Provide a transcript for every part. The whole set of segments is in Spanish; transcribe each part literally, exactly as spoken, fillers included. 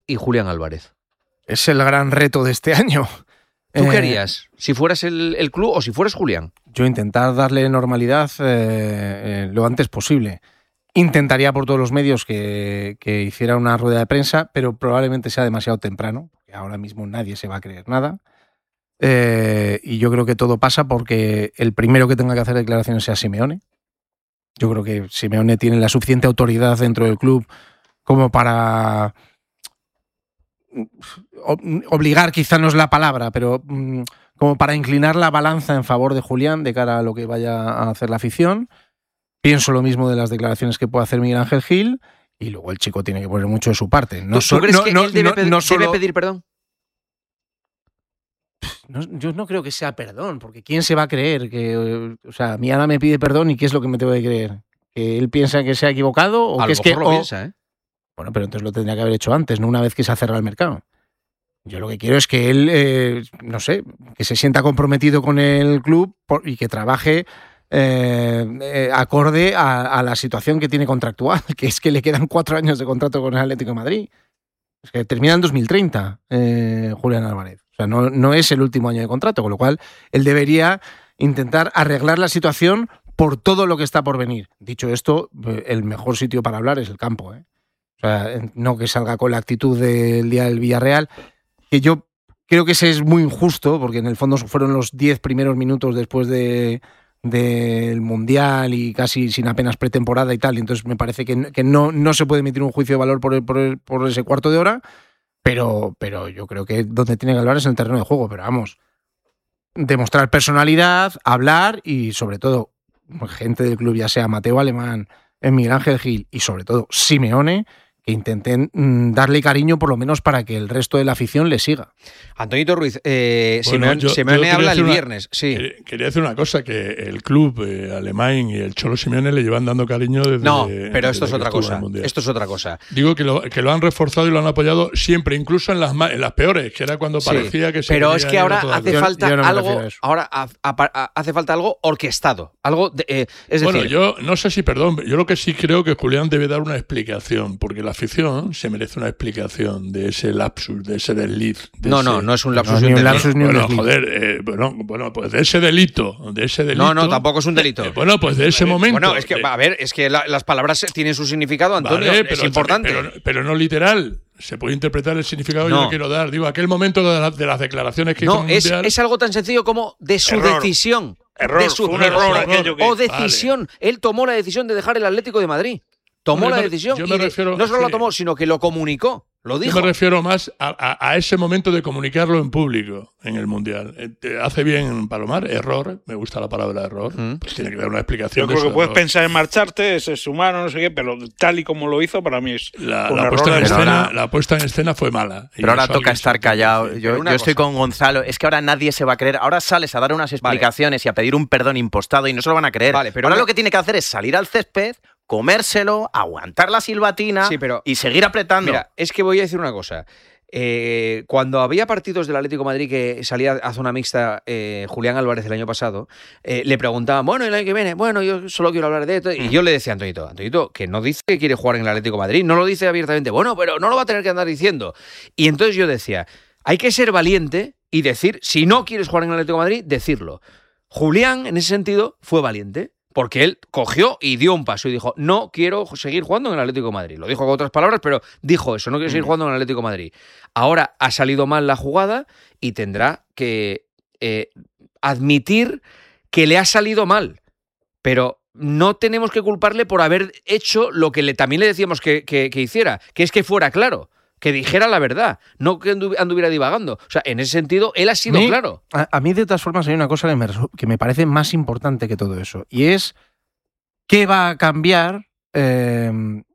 y Julián Álvarez. Es el gran reto de este año. ¿Tú eh, qué harías? Si fueras el, el club o si fueras Julián. Yo intentar darle normalidad eh, eh, lo antes posible. Intentaría por todos los medios que, que hiciera una rueda de prensa, pero probablemente sea demasiado temprano, porque ahora mismo nadie se va a creer nada. Eh, y yo creo que todo pasa porque el primero que tenga que hacer declaraciones sea Simeone. Yo creo que Simeone tiene la suficiente autoridad dentro del club como para obligar, quizá no es la palabra, pero mmm, como para inclinar la balanza en favor de Julián de cara a lo que vaya a hacer la afición. Pienso lo mismo de las declaraciones que puede hacer Miguel Ángel Gil, y luego el chico tiene que poner mucho de su parte. No ¿Tú, so, ¿tú crees no, que no, él debe, no, pedir, no solo, debe pedir perdón? No, yo no creo que sea perdón, porque ¿quién se va a creer? Que, o sea, mi Ana me pide perdón y ¿qué es lo que me tengo que creer? ¿Que él piensa que se ha equivocado? O a que lo es que lo o, piensa, ¿eh? Bueno, pero entonces lo tendría que haber hecho antes, no una vez que se ha cerrado el mercado. Yo lo que quiero es que él, eh, no sé, que se sienta comprometido con el club por, y que trabaje eh, eh, acorde a, a la situación que tiene contractual, que es que le quedan cuatro años de contrato con el Atlético de Madrid. Es que termina en dos mil treinta, eh, Julián Álvarez. O sea, no, no es el último año de contrato, con lo cual él debería intentar arreglar la situación por todo lo que está por venir. Dicho esto, el mejor sitio para hablar es el campo, ¿eh? O sea, no que salga con la actitud del día del Villarreal, que yo creo que ese es muy injusto, porque en el fondo fueron los diez primeros minutos después de, del Mundial y casi sin apenas pretemporada y tal, y entonces me parece que, que no, no se puede emitir un juicio de valor por, el, por, el, por ese cuarto de hora, pero, pero yo creo que donde tiene que hablar es en el terreno de juego, pero vamos, demostrar personalidad, hablar y sobre todo gente del club, ya sea Mateo Alemán, Miguel Ángel Gil y sobre todo Simeone, que intenten mmm, darle cariño por lo menos para que el resto de la afición le siga. Antonito Ruiz, eh, bueno, Simeone, yo, Simeone yo habla el una, viernes. Sí. Quería decir una cosa, que el club eh, alemán y el Cholo Simeone le llevan dando cariño desde No, pero esto es otra cosa. Esto es otra cosa. Digo que lo, que lo han reforzado y lo han apoyado siempre, incluso en las, en las peores, que era cuando sí, parecía que se pero es que ahora hace yo, falta yo no algo, ahora a, a, a, hace falta algo orquestado, algo de, eh, es bueno, decir, yo no sé si, perdón, yo lo que sí creo que Julián debe dar una explicación, porque la afición se merece una explicación de ese lapsus, de ese desliz. De no, ese, no, no es un lapsus no, ni un desliz. lapsus ni un bueno, desliz. joder, eh, bueno, bueno, pues de ese delito, de ese delito. No, no, tampoco es un delito. Eh, bueno, pues de ese momento. Bueno, es que, de, a ver, es que la, las palabras tienen su significado, Antonio, vale, es pero, importante. Pero, pero no literal. Se puede interpretar el significado no. yo lo quiero dar. Digo, aquel momento de, la, de las declaraciones que no, hizo el es, Mundial. es algo tan sencillo como de su error. decisión. Error, de su, fue un error, error que, o decisión. Vale. Él tomó la decisión de dejar el Atlético de Madrid. Tomó Hombre, la me, decisión yo me y de, refiero, no solo sí. la tomó, sino que lo comunicó. Lo dijo. Yo me refiero más a, a, a ese momento de comunicarlo en público en el Mundial. Eh, hace bien Palomar, error, me gusta la palabra error, mm. pues tiene que dar una explicación. Yo creo de que puedes error. pensar en marcharte, es, es humano, no sé qué, pero tal y como lo hizo, para mí es la, un la, error puesta en escena, ahora, la puesta en escena fue mala. Pero ahora toca estar callado. Sí, yo yo estoy con Gonzalo. Es que ahora nadie se va a creer. Ahora sales a dar unas explicaciones vale. y a pedir un perdón impostado y no se lo van a creer. Vale, pero ahora una... lo que tiene que hacer es salir al césped, comérselo, aguantar la silbatina sí, pero, y seguir apretando. Mira, es que voy a decir una cosa. Eh, cuando había partidos del Atlético de Madrid que salía a zona mixta eh, Julián Álvarez el año pasado, eh, le preguntaban, bueno, el año que viene, bueno, yo solo quiero hablar de esto. Y yo le decía a Antonito, Antonito, que no dice que quiere jugar en el Atlético de Madrid, no lo dice abiertamente, bueno, pero no lo va a tener que andar diciendo. Y entonces yo decía, hay que ser valiente y decir, si no quieres jugar en el Atlético de Madrid, decirlo. Julián, en ese sentido, fue valiente. Porque él cogió y dio un paso y dijo, no quiero seguir jugando en el Atlético de Madrid. Lo dijo con otras palabras, pero dijo eso, no quiero seguir jugando en el Atlético de Madrid. Ahora ha salido mal la jugada y tendrá que eh, admitir que le ha salido mal. Pero no tenemos que culparle por haber hecho lo que le, también le decíamos que, que, que hiciera, que es que fuera claro. Que dijera la verdad, no que anduviera divagando. O sea, en ese sentido, él ha sido mí, claro. A, a mí, de todas formas, hay una cosa que me, que me parece más importante que todo eso. Y es qué va a cambiar eh,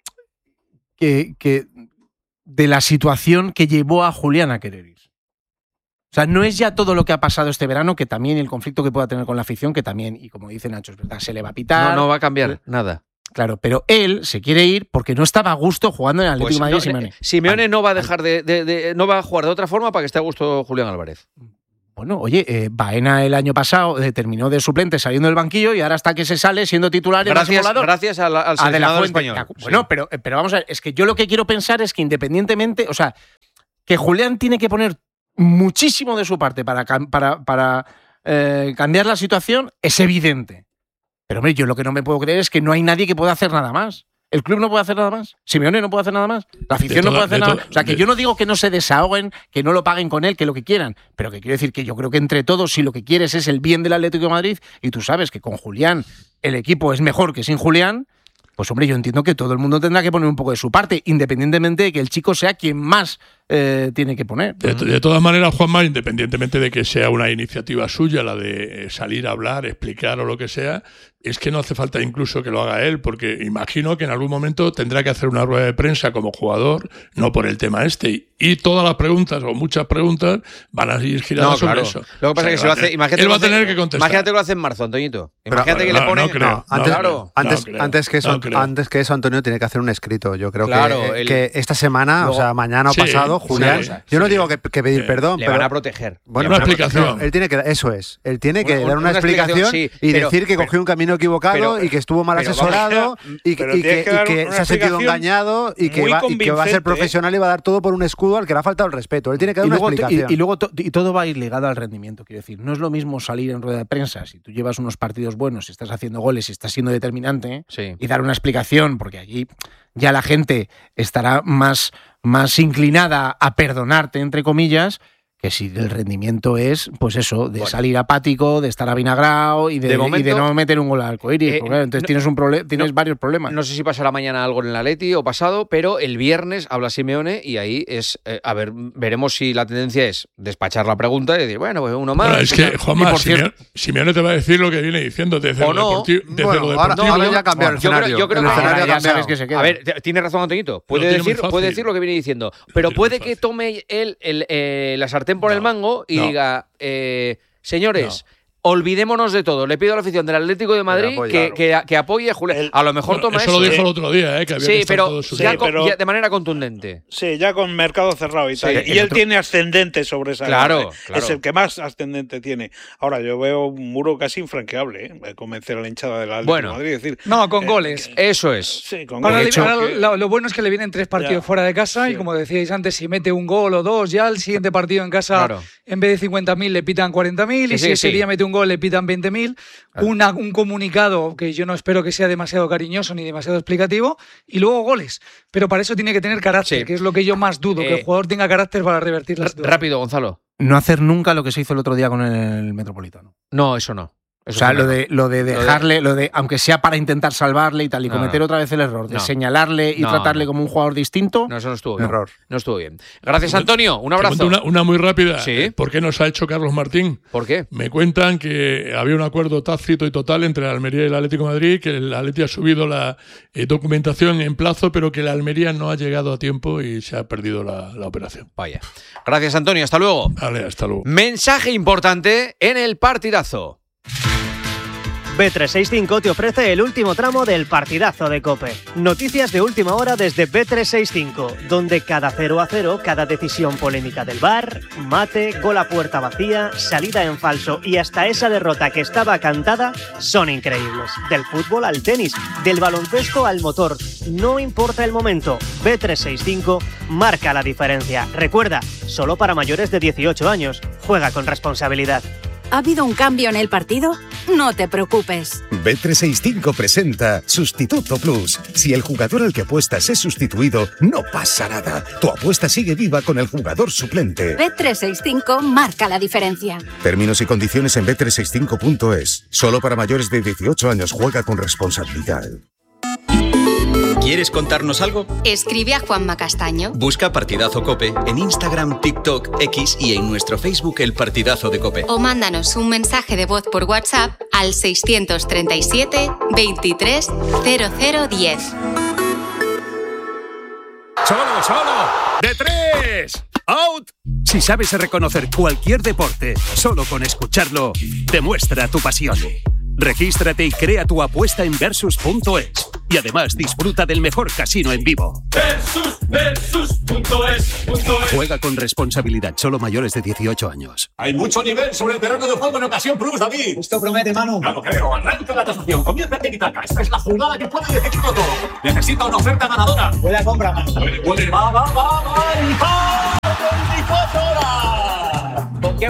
que, que de la situación que llevó a Julián a querer ir. O sea, no es ya todo lo que ha pasado este verano, que también el conflicto que pueda tener con la afición, que también, y como dice Nacho, es verdad, se le va a pitar. No, no va a cambiar eh, nada. Claro, pero él se quiere ir porque no estaba a gusto jugando en el Atlético de pues Madrid. No, Simeone, Simeone no va a dejar de, de, de, no va a jugar de otra forma para que esté a gusto Julián Álvarez. Bueno, oye, eh, Baena el año pasado eh, terminó de suplente saliendo del banquillo y ahora hasta que se sale siendo titular en gracias, el simulador. Gracias al, al seleccionador español. Bueno, sí. pero, pero vamos a ver, es que yo lo que quiero pensar es que independientemente, o sea, Que Julián tiene que poner muchísimo de su parte para, para, para eh, cambiar la situación, es evidente. Pero hombre, yo lo que no me puedo creer es que no hay nadie que pueda hacer nada más. ¿El club no puede hacer nada más? ¿Simeone no puede hacer nada más? ¿La afición toda, no puede hacer nada más? O sea, que yo no digo que no se desahoguen, que no lo paguen con él, que lo que quieran, pero que quiero decir que yo creo que entre todos, si lo que quieres es el bien del Atlético de Madrid, y tú sabes que con Julián el equipo es mejor que sin Julián, pues hombre, yo entiendo que todo el mundo tendrá que poner un poco de su parte, independientemente de que el chico sea quien más eh, tiene que poner. De, de todas maneras, Juanma, independientemente de que sea una iniciativa suya, la de salir a hablar, explicar o lo que sea, es que no hace falta incluso que lo haga él, porque imagino que en algún momento tendrá que hacer una rueda de prensa como jugador, no por el tema este, y todas las preguntas o muchas preguntas van a ir giradas no, sobre claro. eso. Lo que pasa o sea, es que si lo hace, imagínate él va a hace, tener que contestar. Imagínate que lo hace en marzo, Antoñito. Imagínate Pero, que no, le pone. No creo, no, antes, no, claro, antes, no creo, antes, que eso, no antes que eso, Antonio tiene que hacer un escrito. Yo creo claro, que, el, que esta semana, luego, o sea, mañana o sí, pasado, Julián. Sí, yo no sí, digo que, que pedir sí. perdón, le pero van a proteger. Bueno, una explicación. No, él tiene que, eso es. Él tiene que una, dar una, una explicación, explicación sí, y pero, decir que pero, cogió un camino equivocado pero, y que estuvo mal pero, asesorado vamos, y, y que, y que se ha sentido engañado y que, va, y que va a ser profesional y va a dar todo por un escudo al que le ha faltado el respeto. Él tiene que dar y una luego, explicación. Y, y luego to, y todo va a ir ligado al rendimiento. Quiero decir, no es lo mismo salir en rueda de prensa si tú llevas unos partidos buenos, si estás haciendo goles, si estás siendo determinante sí. y dar una explicación, porque allí ya la gente estará más, más inclinada a perdonarte, entre comillas, que si el rendimiento es, pues eso, de bueno. salir apático, de estar avinagrado y de, de momento, y de no meter un gol al arcoíris. Eh, claro, entonces no, tienes, un proble- tienes no, varios problemas. No sé si pasará mañana algo en el Atleti o pasado, pero el viernes habla Simeone y ahí es, eh, a ver, veremos si la tendencia es despachar la pregunta y decir, bueno, pues uno más. Bueno, es que, Juanma, Simeone, Simeone te va a decir lo que viene diciendo desde o lo no, deportivo. Desde bueno, lo ahora, deportivo. ahora ya cambió bueno, el escenario. Yo creo, yo creo el que escenario ya sabes que se queda. A ver, tiene razón Antoñito, puede, decir, puede decir lo que viene diciendo, pero puede que tome él el, eh, la sartén por no, el mango y no. diga, Eh, señores, no. olvidémonos de todo. Le pido a la afición del Atlético de Madrid apoya, que, que, que apoye a Julián. El, a lo mejor no, toma eso. Eso lo dijo el otro día, ¿eh? Que había sí, que pero, todo su ya sí, con, pero ya de manera contundente. Sí, ya con mercado cerrado y sí, tal. Y él otro... tiene ascendente sobre esa claro, claro, es el que más ascendente tiene. Ahora, yo veo un muro casi infranqueable, ¿eh? Convencer a la hinchada del Atlético bueno, de Madrid. Decir, no, con eh, goles. Eso es. Sí, con ahora, goles. Ahora, que... lo, lo bueno es que le vienen tres partidos ya. fuera de casa sí. y como decíais antes, si mete un gol o dos, ya el siguiente partido en casa, claro. en vez de cincuenta mil le pitan cuarenta mil y sí, si ese sí. día mete un gol le pitan veinte mil. Claro. Una, un comunicado que yo no espero que sea demasiado cariñoso ni demasiado explicativo y luego goles. Pero para eso tiene que tener carácter, sí. que es lo que yo más dudo, eh, que el jugador tenga carácter para revertir las dudas. Rápido, Gonzalo. No hacer nunca lo que se hizo el otro día con el Metropolitano. No, eso no. Eso o sea, lo de, lo de dejarle, lo de, aunque sea para intentar salvarle y tal, y no, cometer no. otra vez el error de no. señalarle y no, tratarle no. como un jugador distinto. No, eso no estuvo bien. Error. No estuvo bien. Gracias, Antonio. Un abrazo. Una, una muy rápida. ¿Sí? ¿Por qué nos ha hecho Carlos Martín? ¿Por qué? Me cuentan que había un acuerdo tácito y total entre la Almería y el Atlético de Madrid, que el Atleti ha subido la eh, documentación en plazo, pero que la Almería no ha llegado a tiempo y se ha perdido la, la operación. Vaya. Gracias, Antonio. Hasta luego. Vale, hasta luego. Mensaje importante en el partidazo. B trescientos sesenta y cinco te ofrece el último tramo del partidazo de COPE. Noticias de última hora desde B trescientos sesenta y cinco, donde cada cero a cero, cada decisión polémica del V A R, mate, gol a puerta vacía, salida en falso y hasta esa derrota que estaba cantada son increíbles. Del fútbol al tenis, del baloncesto al motor, no importa el momento, B trescientos sesenta y cinco marca la diferencia. Recuerda, solo para mayores de dieciocho años. Juega con responsabilidad. ¿Ha habido un cambio en el partido? No te preocupes. B trescientos sesenta y cinco presenta Sustituto Plus. Si el jugador al que apuestas es sustituido, no pasa nada. Tu apuesta sigue viva con el jugador suplente. B trescientos sesenta y cinco marca la diferencia. Términos y condiciones en B trescientos sesenta y cinco punto es. Solo para mayores de dieciocho años. Juega con responsabilidad. ¿Quieres contarnos algo? Escribe a Juanma Castaño. Busca Partidazo COPE en Instagram, TikTok, X y en nuestro Facebook El Partidazo de COPE. O mándanos un mensaje de voz por WhatsApp al seiscientos treinta y siete, veintitrés, cero cero diez. ¡Solo, solo! ¡De tres! ¡Out! Si sabes reconocer cualquier deporte solo con escucharlo, demuestra tu pasión. Regístrate y crea tu apuesta en versus punto es. Y además disfruta del mejor casino en vivo. Versus, versus punto es. Juega con responsabilidad, solo mayores de dieciocho años. Hay mucho nivel sobre el terreno de juego en Ocasión Plus, David. Esto promete, Manu. No lo creo. Arranca la tasación. Comienza el tiki-taka. Esta es la jugada que puede decidirlo todo. Necesita una oferta ganadora. Buena compra, Manu. Puede, puede. Va, va, va, va. va.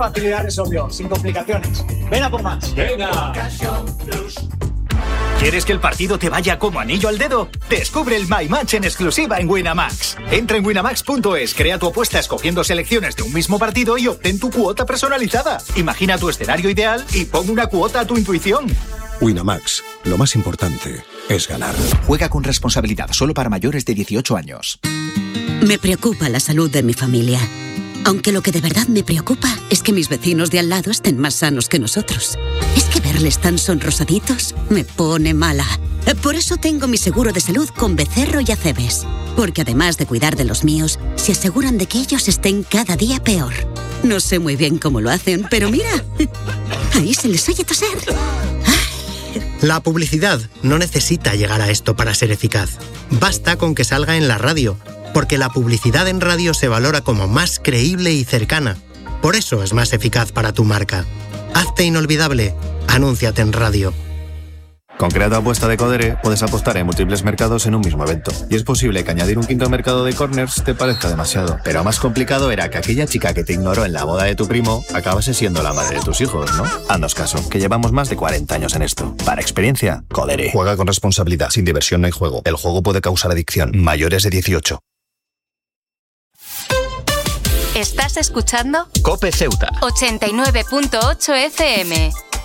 facilidad de resolución, sin complicaciones. Ven a por más. Venga. ¿Quieres que el partido te vaya como anillo al dedo? Descubre el My Match en exclusiva en Winamax. Entra en winamax punto es, crea tu apuesta escogiendo selecciones de un mismo partido y obtén tu cuota personalizada. Imagina tu escenario ideal y pon una cuota a tu intuición. Winamax, lo más importante es ganar. Juega con responsabilidad, solo para mayores de dieciocho años. Me preocupa la salud de mi familia. Aunque lo que de verdad me preocupa es que mis vecinos de al lado estén más sanos que nosotros. Es que verles tan sonrosaditos me pone mala. Por eso tengo mi seguro de salud con Becerro y Acebes. Porque además de cuidar de los míos, se aseguran de que ellos estén cada día peor. No sé muy bien cómo lo hacen, pero mira, ahí se les oye toser. La publicidad no necesita llegar a esto para ser eficaz. Basta con que salga en la radio, porque la publicidad en radio se valora como más creíble y cercana. Por eso es más eficaz para tu marca. Hazte inolvidable. Anúnciate en radio. Con Crea tu apuesta de Codere puedes apostar en múltiples mercados en un mismo evento. Y es posible que añadir un quinto mercado de corners te parezca demasiado. Pero más complicado era que aquella chica que te ignoró en la boda de tu primo acabase siendo la madre de tus hijos, ¿no? Haznos caso, que llevamos más de cuarenta años en esto. Para experiencia, Codere. Juega con responsabilidad. Sin diversión no hay juego. El juego puede causar adicción. Mayores de dieciocho. ¿Estás escuchando? COPE Ceuta. ochenta y nueve punto ocho F M.